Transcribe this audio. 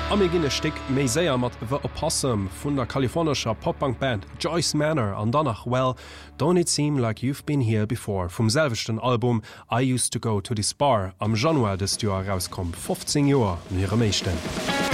Am ginne Stick méi séier mat The Opossum vun der kalifornischer Poppunkband Joyce Manor an danach well, Don't It Seem Like You've Been Here Before vum selvechten Album I Used to Go to this Bar am Januar des Joer rauskom 15 Joer ihre méchten.